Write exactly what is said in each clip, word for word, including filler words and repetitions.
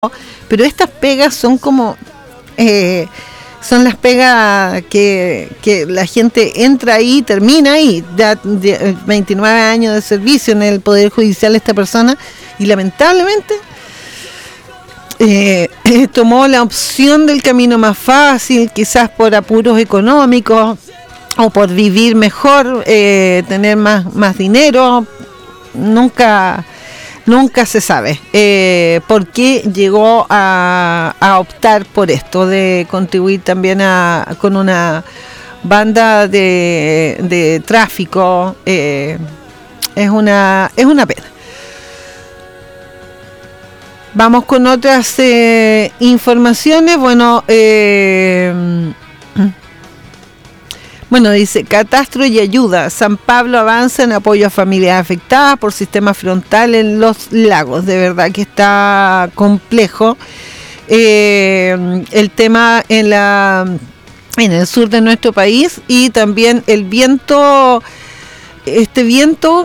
pero estas pegas son como eh, son las pegas que, que la gente entra ahí y termina ahí. Ya de veintinueve años de servicio en el Poder Judicial esta persona, y lamentablemente eh, tomó la opción del camino más fácil, quizás por apuros económicos o por vivir mejor, eh, tener más, más dinero. Nunca Nunca se sabe eh, por qué llegó a, a optar por esto, de contribuir también a, con una banda de, de tráfico. Eh, es una es una pena. Vamos con otras eh, informaciones. Bueno, eh, Bueno, dice, catastro y ayuda. San Pablo avanza en apoyo a familias afectadas por sistema frontal en los lagos. De verdad que está complejo eh, el tema en la en el sur de nuestro país, y también el viento, este viento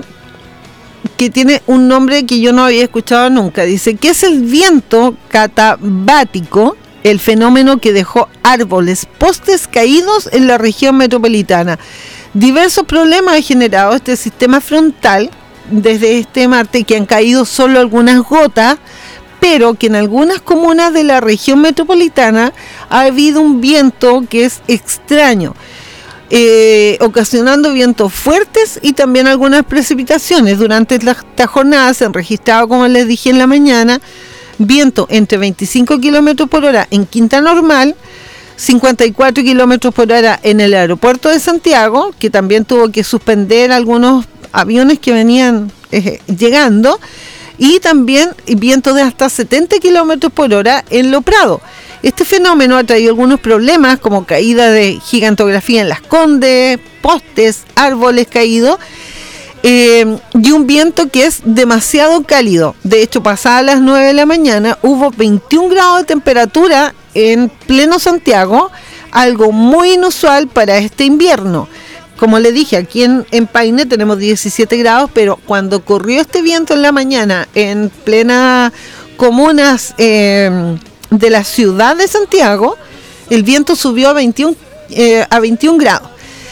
que tiene un nombre que yo no había escuchado nunca. Dice, ¿qué es el viento catabático? El fenómeno que dejó árboles, postes caídos en la región metropolitana. Diversos problemas ha generado este sistema frontal desde este martes, que han caído solo algunas gotas, pero que en algunas comunas de la región metropolitana ha habido un viento que es extraño, eh, ocasionando vientos fuertes y también algunas precipitaciones. Durante esta jornada se han registrado, como les dije en la mañana, viento entre veinticinco kilómetros por hora en Quinta Normal, cincuenta y cuatro kilómetros por hora en el aeropuerto de Santiago, que también tuvo que suspender algunos aviones que venían eh, llegando, y también viento de hasta setenta kilómetros por hora en Lo Prado. Este fenómeno ha traído algunos problemas, como caída de gigantografía en Las Condes, postes, árboles caídos, Eh, y un viento que es demasiado cálido. De hecho, pasadas las nueve de la mañana hubo veintiún grados de temperatura en pleno Santiago, algo muy inusual para este invierno. Como le dije, aquí en, en Paine tenemos diecisiete grados, pero cuando corrió este viento en la mañana en plena comunas eh, de la ciudad de Santiago, el viento subió a veintiún, eh, a veintiún grados.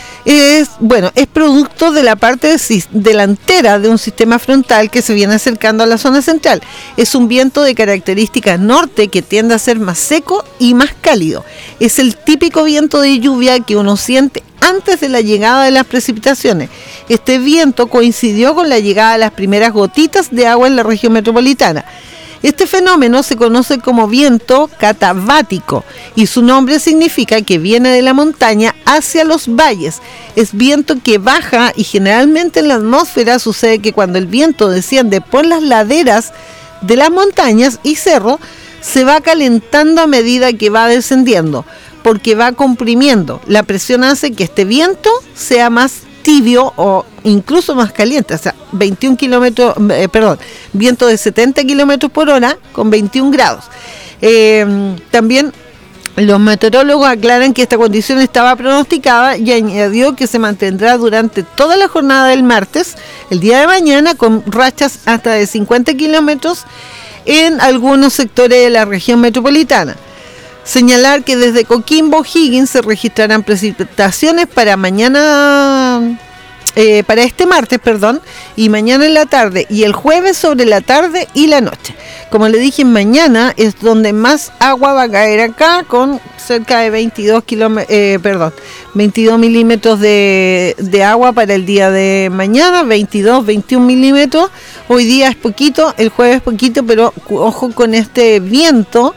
Es, bueno, es producto de la parte delantera de un sistema frontal que se viene acercando a la zona central. Es un viento de características norte que tiende a ser más seco y más cálido. Es el típico viento de lluvia que uno siente antes de la llegada de las precipitaciones. Este viento coincidió con la llegada de las primeras gotitas de agua en la región metropolitana. Este fenómeno se conoce como viento catabático, y su nombre significa que viene de la montaña hacia los valles. Es viento que baja, y generalmente en la atmósfera sucede que cuando el viento desciende por las laderas de las montañas y cerros, se va calentando a medida que va descendiendo, porque va comprimiendo. La presión hace que este viento sea más tibio o incluso más caliente, o sea, veintiún kilómetros, eh, perdón, viento de setenta kilómetros por hora con veintiún grados. Eh, también los meteorólogos aclaran que esta condición estaba pronosticada, y añadió que se mantendrá durante toda la jornada del martes, el día de mañana, con rachas hasta de cincuenta kilómetros en algunos sectores de la región metropolitana. Señalar que desde Coquimbo, O'Higgins, se registrarán precipitaciones para mañana, eh, para este martes, perdón, y mañana en la tarde, y el jueves sobre la tarde y la noche. Como le dije, mañana es donde más agua va a caer acá, con cerca de veintidós kilómetros, eh, perdón, veintidós milímetros de, de agua para el día de mañana, veintidós, veintiún milímetros. Hoy día es poquito, el jueves es poquito, pero ojo con este viento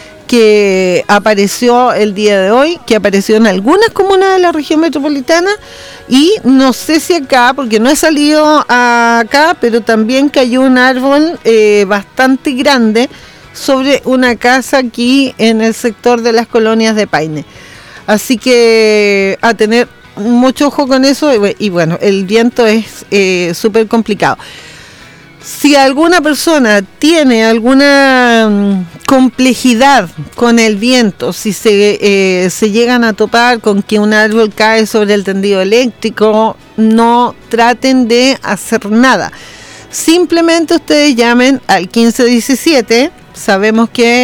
que apareció el día de hoy, que apareció en algunas comunas de la región metropolitana, y no sé si acá, porque no he salido acá, pero también cayó un árbol eh, bastante grande sobre una casa aquí en el sector de las colonias de Paine. Así que a tener mucho ojo con eso, y, y bueno, el viento es eh, súper complicado. Si alguna persona tiene alguna um, complejidad con el viento, si se, eh, se llegan a topar con que un árbol cae sobre el tendido eléctrico, no traten de hacer nada. Simplemente ustedes llamen al quince diecisiete sabemos que